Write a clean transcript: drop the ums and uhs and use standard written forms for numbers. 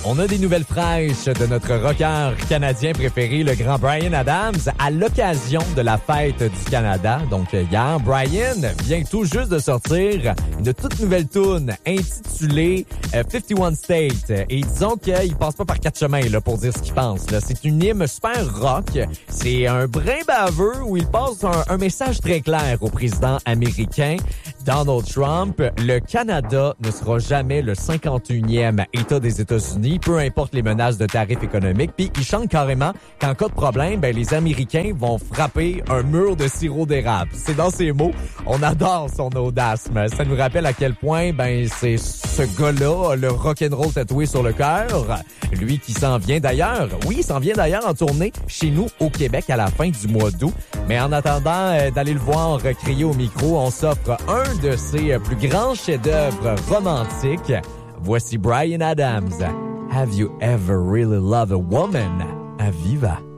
On a des nouvelles fraîches de notre rocker canadien préféré, le grand Bryan Adams, à l'occasion de la fête du Canada. Donc hier, Bryan vient tout juste de sortir une toute nouvelle toune intitulée 51 State. Et disons qu'il passe pas par quatre chemins là, pour dire ce qu'il pense. Là. C'est une hymne super rock. C'est un brin baveux où il passe un message très clair au président américain Donald Trump. Le Canada ne sera jamais le 51e État des États-Unis, peu importe les menaces de tarifs économiques. Puis il chante carrément qu'en cas de problème, les Américains vont frapper un mur de sirop d'érable. C'est dans ses mots. On adore son audasme. Ça nous rappelle à quel point c'est ce gars-là, le rock'n'roll tatoué sur le cœur. Lui qui s'en vient d'ailleurs. Oui, il s'en vient d'ailleurs en tournée chez nous au Québec à la fin du mois d'août. Mais en attendant d'aller le voir crier au micro, on s'offre un de ses plus grands chefs-d'œuvre romantiques. Voici Bryan Adams. Have you ever really loved a woman? À Viva.